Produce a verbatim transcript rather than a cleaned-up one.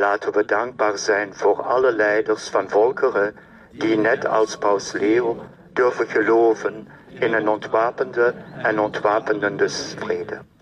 laten we dankbaar zijn voor alle leiders van volkeren die net als Paus Leo durven geloven in een ontwapende en ontwapenende vrede.